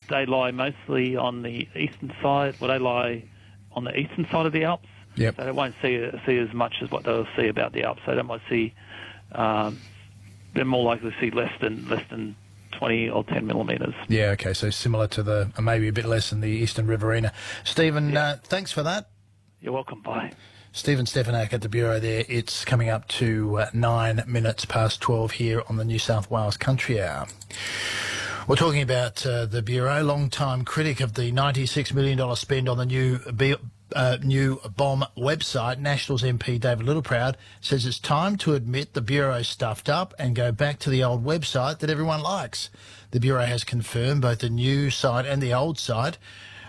they lie mostly on the eastern side. Well, they lie on the eastern side of the Alps. Yep. So they won't see as much as what they'll see about the Alps. So they might see, they're more likely to see less than 20 or 10 millimetres. Yeah, okay, so similar to maybe a bit less than the Eastern Riverina. Stephen, thanks for that. You're welcome. Bye. Stephen Stefanak at the Bureau there. It's coming up to 9 minutes past 12 here on the New South Wales Country Hour. We're talking about the Bureau, long-time critic of the $96 million spend on the new BOM website. Nationals MP David Littleproud says it's time to admit the Bureau stuffed up and go back to the old website that everyone likes. The Bureau has confirmed both the new site and the old site,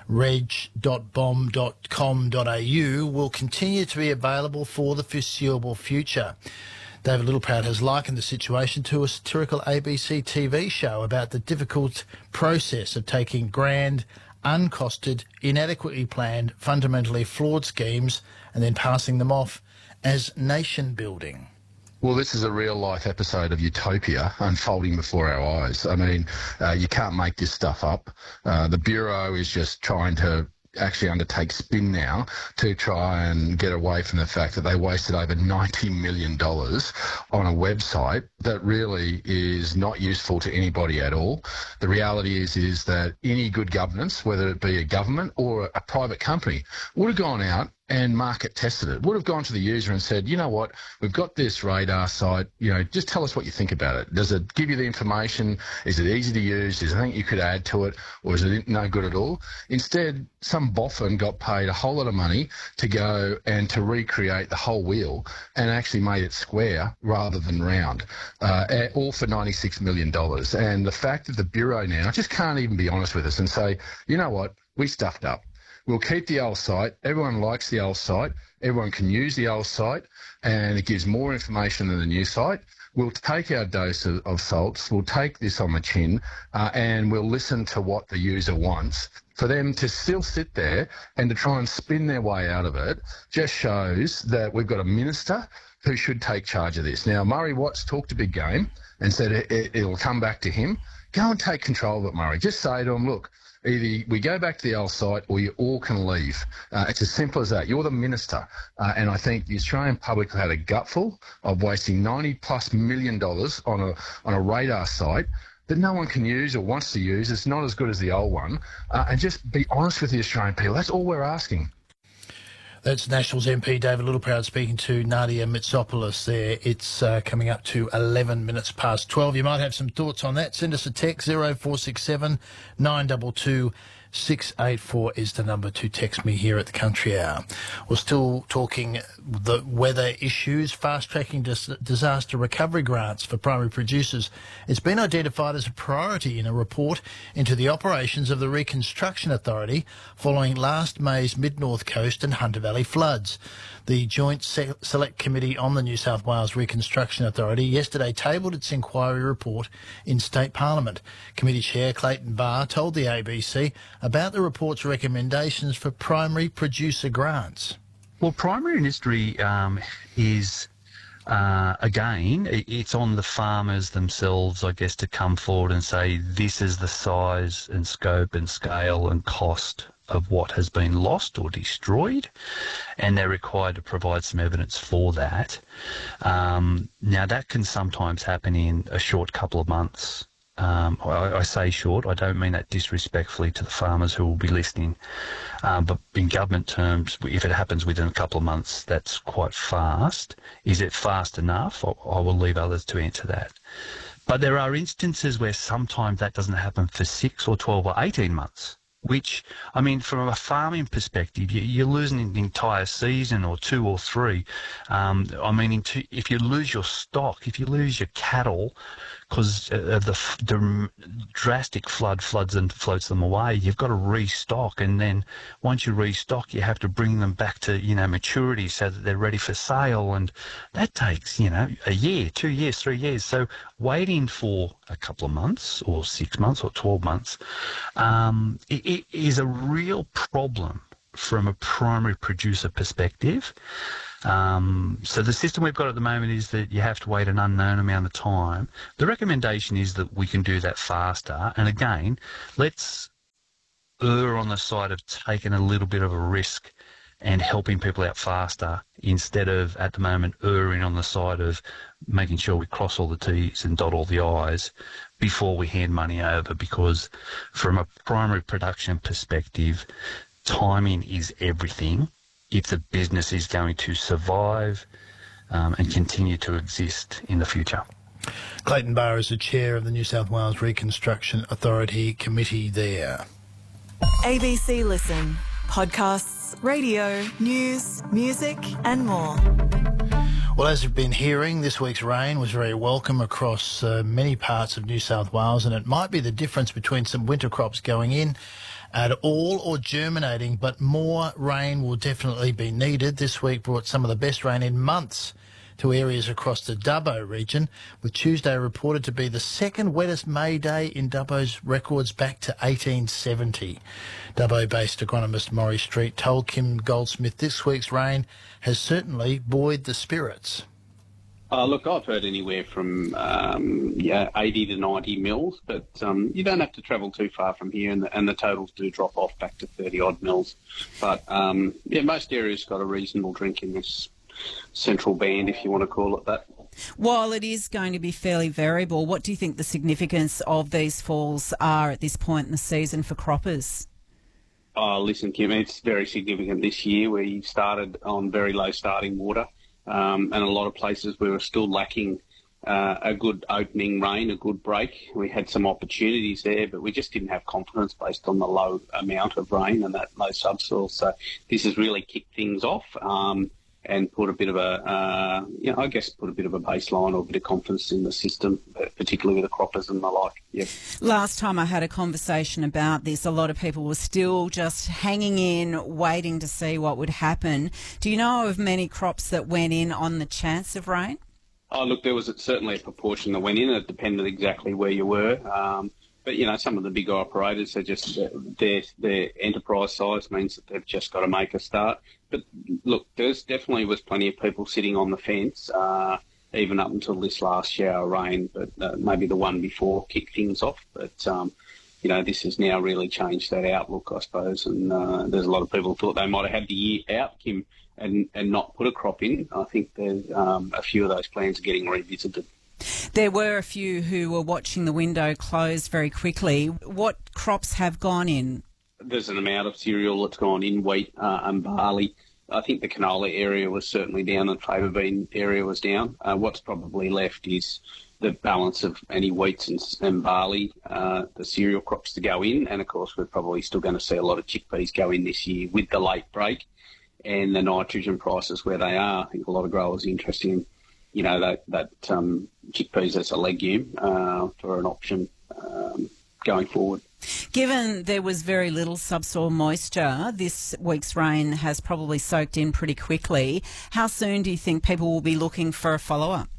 reg.bom.com.au, will continue to be available for the foreseeable future. David Littleproud has likened the situation to a satirical ABC TV show about the difficult process of taking grand, uncosted, inadequately planned, fundamentally flawed schemes and then passing them off as nation building. Well, this is a real-life episode of utopia unfolding before our eyes. I mean, you can't make this stuff up. The Bureau is just trying to actually undertake spin now to try and get away from the fact that they wasted over $90 million on a website that really is not useful to anybody at all. The reality is that any good governance, whether it be a government or a private company, would have gone out and market tested it, would have gone to the user and said, you know what, we've got this radar site, just tell us what you think about it. Does it give you the information? Is it easy to use? Is there anything you could add to it? Or is it no good at all? Instead, some boffin got paid a whole lot of money to go and to recreate the whole wheel and actually made it square rather than round, all for $96 million. And the fact that the Bureau now just can't even be honest with us and say, you know what, we stuffed up. We'll keep the old site. Everyone likes the old site. Everyone can use the old site, and it gives more information than the new site. We'll take our dose of salts. We'll take this on the chin, and we'll listen to what the user wants. For them to still sit there and to try and spin their way out of it just shows that we've got a minister who should take charge of this. Now, Murray Watts talked a big game and said it'll come back to him. Go and take control of it, Murray. Just say to him, look, either we go back to the old site or you all can leave. It's as simple as that. You're the minister. And I think the Australian public had a gutful of wasting $90+ million on a radar site that no one can use or wants to use. It's not as good as the old one. And just be honest with the Australian people. That's all we're asking. That's Nationals MP David Littleproud speaking to Nadia Mitsopoulos there. It's coming up to 11 minutes past 12. You might have some thoughts on that. Send us a text. 0467 922 684 is the number to text me here at the Country Hour. We're still talking the weather issues, fast-tracking disaster recovery grants for primary producers. It's been identified as a priority in a report into the operations of the Reconstruction Authority following last May's Mid-North Coast and Hunter Valley floods. The Joint Select Committee on the New South Wales Reconstruction Authority yesterday tabled its inquiry report in State Parliament. Committee Chair Clayton Barr told the ABC about the report's recommendations for primary producer grants. Well, primary industry is, again, it's on the farmers themselves, I guess, to come forward and say this is the size and scope and scale and cost of what has been lost or destroyed, and they're required to provide some evidence for that. Now, that can sometimes happen in a short couple of months. I say short, I don't mean that disrespectfully to the farmers who will be listening, but in government terms, if it happens within a couple of months, that's quite fast. Is it fast enough? I will leave others to answer that. But there are instances where sometimes that doesn't happen for 6 or 12 or 18 months. Which, I mean, from a farming perspective, you're losing an entire season or 2 or 3. I mean, if you lose your stock, if you lose your cattle because of the drastic floods and floats them away, you've got to restock. And then once you restock, you have to bring them back to, maturity so that they're ready for sale. And that takes, a year, 2 years, 3 years. So waiting for a couple of months or 6 months or 12 months, it is a real problem from a primary producer perspective. So the system we've got at the moment is that you have to wait an unknown amount of time. The recommendation is that we can do that faster. And again, let's err on the side of taking a little bit of a risk and helping people out faster, instead of at the moment erring on the side of making sure we cross all the T's and dot all the I's before we hand money over, because from a primary production perspective, timing is everything if the business is going to survive and continue to exist in the future. Clayton Barr is the chair of the New South Wales Reconstruction Authority Committee there. ABC Listen. Podcasts, radio, news, music and more. Well, as you've been hearing, this week's rain was very welcome across many parts of New South Wales, and it might be the difference between some winter crops going in at all or germinating, but more rain will definitely be needed. This week brought some of the best rain in months to areas across the Dubbo region, with Tuesday reported to be the second wettest May day in Dubbo's records back to 1870. Dubbo-based agronomist Maury Street told Kim Goldsmith this week's rain has certainly buoyed the spirits. Look, I've heard anywhere from 80 to 90 mils, but you don't have to travel too far from here, and the totals do drop off back to 30-odd mils. But, most areas got a reasonable drink in this central band, if you want to call it that. While it is going to be fairly variable, what do you think the significance of these falls are at this point in the season for croppers? Oh, listen, Kim, it's very significant this year. We started on very low starting water, and a lot of places we were still lacking a good opening rain, a good break. We had some opportunities there, but we just didn't have confidence based on the low amount of rain and that low subsoil. So this has really kicked things off. And put a bit of a baseline or a bit of confidence in the system, particularly with the croppers and the like. Yeah. Last time I had a conversation about this, a lot of people were still just hanging in, waiting to see what would happen. Do you know of many crops that went in on the chance of rain? Oh, look, there was certainly a proportion that went in. It depended exactly where you were. But, some of the bigger operators are just their enterprise size means that they've just got to make a start. But, look, there's definitely was plenty of people sitting on the fence, even up until this last shower of rain, but maybe the one before kicked things off. But, this has now really changed that outlook, I suppose, and there's a lot of people who thought they might have had the year out, Kim, and not put a crop in. I think there's a few of those plans are getting revisited. There were a few who were watching the window close very quickly. What crops have gone in? There's an amount of cereal that's gone in, wheat and barley. I think the canola area was certainly down and favour bean area was down. What's probably left is the balance of any wheats and barley, the cereal crops to go in. And, of course, we're probably still going to see a lot of chickpeas go in this year with the late break and the nitrogen prices where they are. I think a lot of growers are interested in that chickpeas as a legume for an option going forward. Given there was very little subsoil moisture, this week's rain has probably soaked in pretty quickly. How soon do you think people will be looking for a follow-up?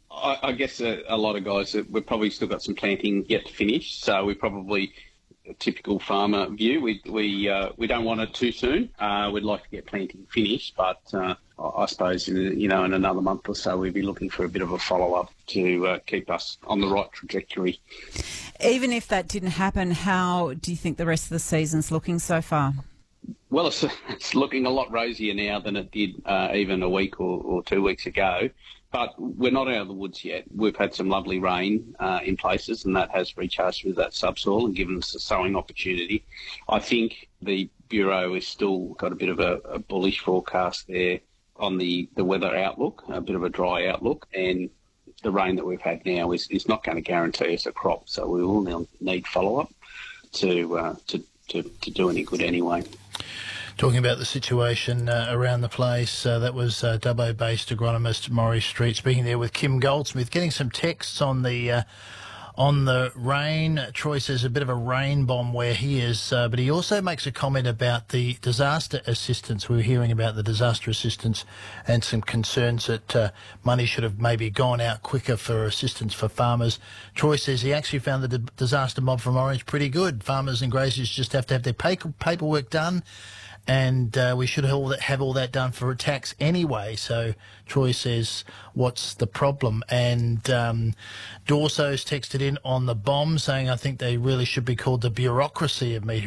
I guess a lot of guys, we've probably still got some planting yet to finish, so we probably, a typical farmer view, we don't want it too soon. We'd like to get planting finished, but I suppose in another month or so we'd be looking for a bit of a follow-up to keep us on the right trajectory. Even if that didn't happen, how do you think the rest of the season's looking so far? Well, it's looking a lot rosier now than it did even a week or 2 weeks ago. But we're not out of the woods yet. We've had some lovely rain in places, and that has recharged with that subsoil and given us a sowing opportunity. I think the Bureau has still got a bit of a bullish forecast there on the weather outlook, a bit of a dry outlook, and the rain that we've had now is not going to guarantee us a crop. So we will need follow-up to do any good anyway. Talking about the situation around the place, that was Dubbo-based agronomist Maury Street speaking there with Kim Goldsmith. Getting some texts on the rain. Troy says a bit of a rain bomb where he is, but he also makes a comment about the disaster assistance. We were hearing about the disaster assistance and some concerns that money should have maybe gone out quicker for assistance for farmers. Troy says he actually found the disaster mob from Orange pretty good. Farmers and graziers just have to have their paperwork done, and we should have all that done for a tax anyway. So Troy says, what's the problem? And Dorso's texted in on the bomb saying, I think they really should be called the bureaucracy of meat